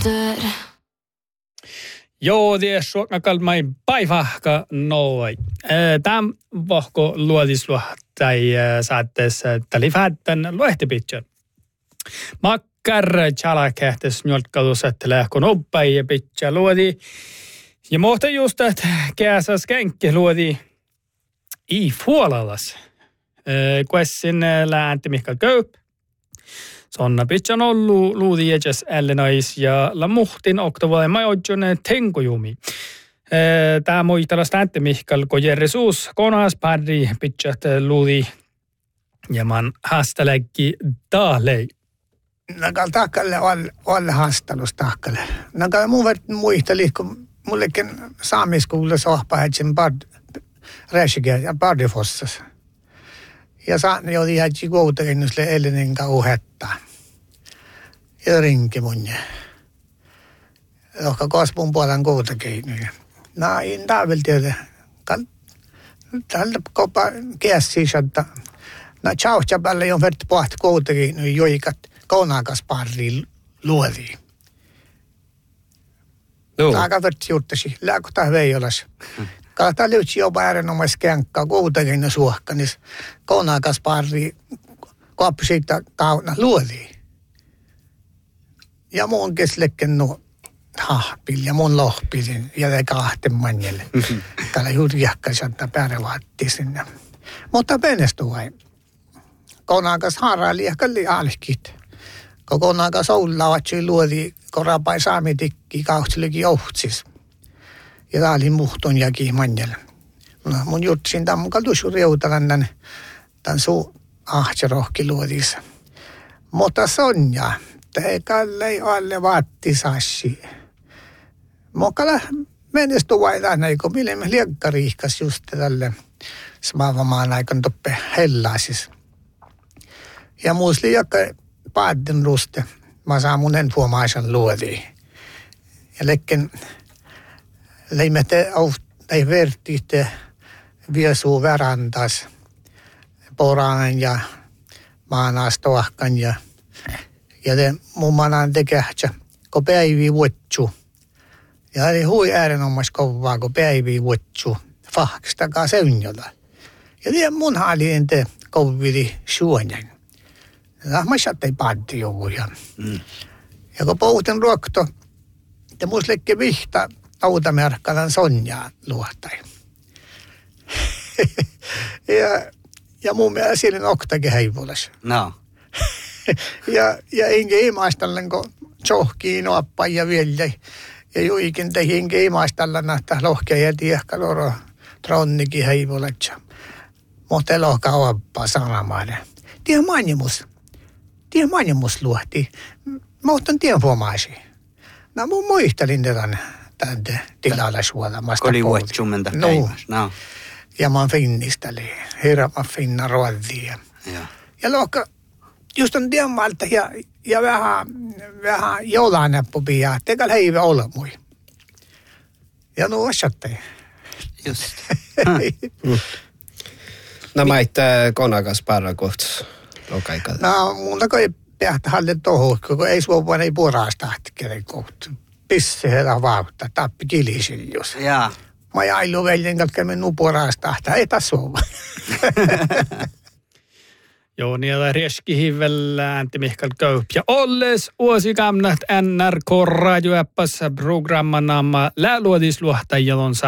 efter. Joo, det är så kalmai päivahka noai. Täm vahko luodisluo tai saattes talifätten luehtipitsen. Makkar chala kähtes njolkkalus, että lähkon oppai ja pitkä luodi. Ja mohta just, että käsas känkki luodi i Fuolalas. Kuessin läänti Mikael Köp. Sonna pitchan ollut luudi jäjäs ällenais ja la muhtin oktovalle majoitjon tenkojumi. Tää muistella stäänti Mikael Kojerresuus konas padri pitchat luudi ja man hastaleggi taalei. Nagal takalle alle hastalus takalle. Nagal mun muisteli, kun mullekin saamiskuulla sohpa etsin räsikä ja Bardifossas. Ja saan jodi jätsi koutarinnusle ellinen kauhetta. Ja rinki munne. Johka kasvun puolen koutakeinoja. Näin taaveltiötä. Tällä kopa käsissä, että nää tjauhtja päälle on verti pohti koutakeinoja joikat kaunakas parri luodi. Taaka verti juttasi. Lääkota veijolas. Kahta löytsi jopa äärenomais känkkaa koutakeino suohka, niin kaunakas parri koppi siitä kauna luodi. Ja mun keslekken hahpil ja mun lohpilin ja kahten manjelle. Täällä juuri jäkkäisäntä päärevaatti sinne. Mutta penestu vai. Kaunakas haaraili ja kalli alkit. Kun kaunakas oulavatsi luodi korapai saamitikki kauhtilikin johtsis. Ja tää oli muhton jäki manjelle. No, mun jutsin tämän mukaan tuossa reutalan tämän suu ahtsarohki luodissa. Mutta Sonja, teikalle ei alle vaattisassi. Mokala menestu vaidaan aiko, mille me liekkariihkas just tälle smaavamaan aikon toppe hellaisis. Ja muus liekka paadden ruste, mä saan mun enfuomaisan luodiin. Ja lekken leimete ei vertiitte viesuu värantas poraan ja maanas tohkan ja te mun manaan tekähtsä, kun päivi vuotsu. Ja oli hui äärenomais kovaa, kun päivi vuotsu. Fahkstakaa seunjolla. Ja te mun haalien te kovili suonjan. Ja mä sattei paatti jouja. Ja kun puhutin ruokto, te muus lekke vihta autamerkkalan Sonjaa luotai. ja mun mielestä siinä oktakin heivulas. No. ja enkä imaistellen, kun tsohkii nuoppa ja vielä. Ja juikin tehi enkä imaistellen nähtä lohkea ja tiehkä loro tronnikin heivulatsa. Mutta elohka oppaa sanomaan. Tiedä manjemus luohti. Mä otan tien huomaisi. No mun muistelin tämän tilalla suolamasta. Oli vuotsumenta päivässä. No. Ja mä finnisteli. Herra mä finna ruodia. Ja lohka just on tiemmalta ja vähän joulunäppupia. Tekä heivä olemui. Ja no vasattei. Just. No mä itse konakas parakohtas. No mun ei päästä halle tohon, kun ei suovaan ei puolasta kenen kohta. Pisse herra vauhta, tappi kilisin jos. Jaa. Mä jailu veljen kalkeen minun puolasta, ei taas suovaan. Joo, niillä rieskihivellä Antti Mikael Köp. Ja olles vuosikamnat NRK radioäppässä programmanamma lääluodisluohtajalonsa